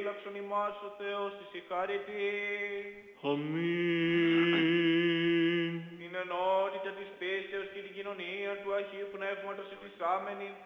φύλαξον ημάς ο Θεός της η χάρητη. Αμήν. Την ενότητα της πίστεως και την κοινωνία του Αγίου Πνεύματος εφιστάμενη